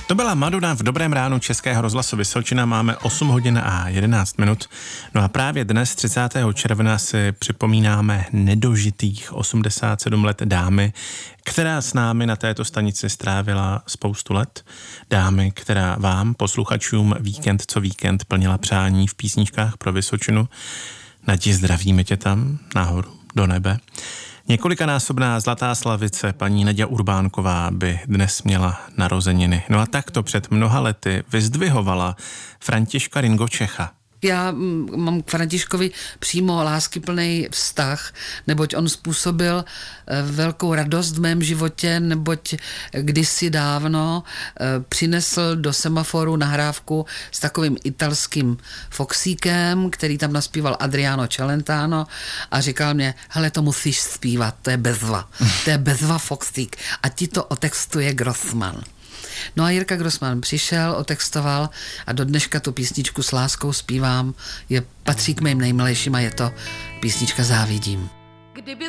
To byla Madonna v Dobrém ránu Českého rozhlasu Vysočina. Máme 8 hodin a 11 minut. No a právě dnes, 30. června, si připomínáme nedožitých 87 let dámy, která s námi na této stanici strávila spoustu let. Dámy, která vám, posluchačům, víkend co víkend plnila přání v písničkách pro Vysočinu. Nadí, zdravíme tě tam nahoru do nebe. Několikanásobná zlatá slavice paní Naďa Urbánková by dnes měla narozeniny. No a takto před mnoha lety vyzdvihovala Františka Ringo Čecha. Já mám k Františkovi přímo láskyplný vztah, neboť on způsobil velkou radost v mém životě, neboť kdysi dávno přinesl do Semaforu nahrávku s takovým italským foxíkem, který tam naspíval Adriano Celentano a říkal mě, hele, to musíš zpívat, to je bezva. To je bezva foxík a ti to otextuje Grossman. No a Jirka Grossman přišel, otextoval a do dneška tu písničku s láskou zpívám. Patří k mým nejmilejším a je to písnička Závidím. Kdyby